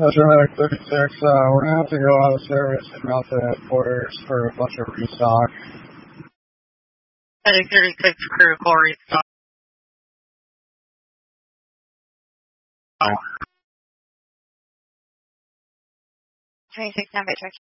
Medic 36, we're gonna have to go out of service and out to headquarters for a bunch of restock. Medic 36, crew, call restock. 26 Navigate